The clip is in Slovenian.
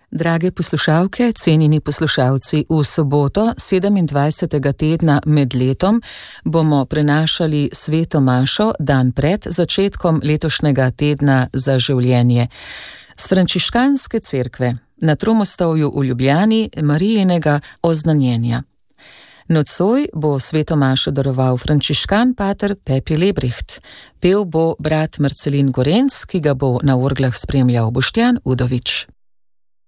Drage poslušalke, cenjeni poslušalci, v soboto 27. tedna med letom bomo prenašali sveto mašo dan pred začetkom letošnjega tedna za življenje. S frančiškanske cerkve na Tromostovju v Ljubljani Marijinega oznanjenja. Nocoj bo sveto mašo daroval frančiškan pater Pepi Lebricht. Pel bo brat Marcelin Gorenc, ki ga bo na orglah spremljal Boštjan Udovič.